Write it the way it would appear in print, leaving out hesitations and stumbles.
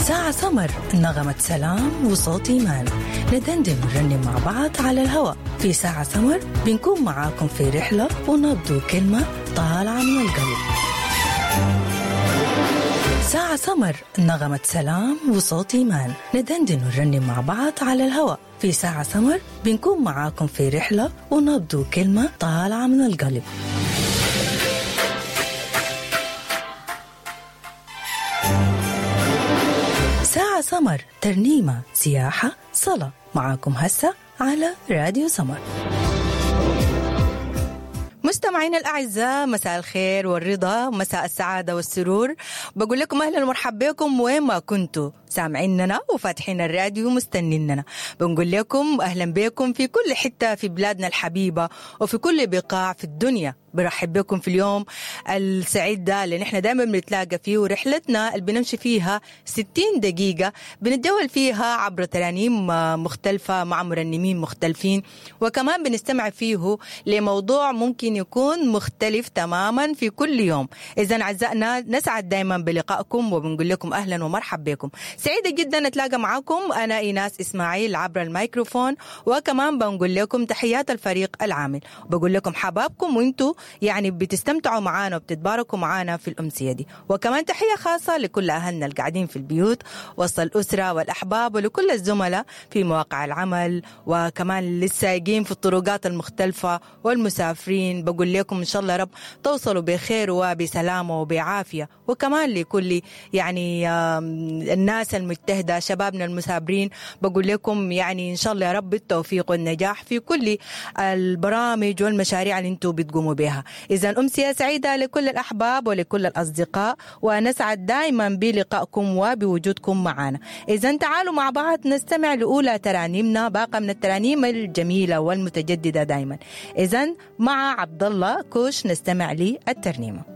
ساعة سمر، نغمة سلام وصوت إيمان، ندندن ونرنم مع بعض على الهواء. في ساعة سمر بنكون معاكم في رحلة ونبدو كلمة طالعة من القلب. ساعة سمر، نغمة سلام وصوت إيمان، ندندن ونرنم مع بعض على الهواء. في ساعة سمر بنكون معاكم في رحلة ونبدو كلمة طالعة من القلب. ساعة سمر، ترنيمة، سياحة، صلاة، معاكم هسه على راديو سمر. مستمعينا الأعزاء، مساء الخير والرضا، مساء السعادة والسرور. بقول لكم أهلا ومرحبا بكم وين ما كنتوا سامعيننا وفاتحين الراديو ومستنيننا. بنقول لكم أهلا بكم في كل حتة في بلادنا الحبيبة وفي كل بقاع في الدنيا. برحب بكم في اليوم السعيد ده اللي نحن دائما بنتلاقى فيه، ورحلتنا اللي بنمشي فيها 60 دقيقة بنتجول فيها عبر ترانيم مختلفة مع مرنمين مختلفين، وكمان بنستمع فيه لموضوع ممكن يكون مختلف تماما في كل يوم. إذن أعزائنا نسعد دائما بلقائكم وبنقول لكم أهلا ومرحبا بكم. سعيدة جدا أتلاقى معكم أنا إيناس إسماعيل عبر الميكروفون، وكمان بنقول لكم تحيات الفريق العامل، وبقول لكم حبابكم وانتوا يعني بتستمتعوا معانا وبتتباركوا معانا في الأمسية دي. وكمان تحية خاصة لكل أهلنا القاعدين في البيوت وسط الأسرة والأحباب، ولكل الزملاء في مواقع العمل، وكمان للسائقين في الطرقات المختلفة والمسافرين. بقول لكم إن شاء الله رب توصلوا بخير وبسلامة وبعافية. وكمان لكل يعني الناس المجتهدة، شبابنا المثابرين، بقول لكم يعني إن شاء الله يا رب التوفيق والنجاح في كل البرامج والمشاريع اللي انتم بتقوموا بها. إذن أمسية سعيدة لكل الأحباب ولكل الأصدقاء، ونسعد دائما بلقائكم وبوجودكم معنا. إذن تعالوا مع بعض نستمع لأولى ترانيمنا، باقة من الترانيم الجميلة والمتجددة دائما. إذن مع عبد الله كوش نستمع للترنيمة.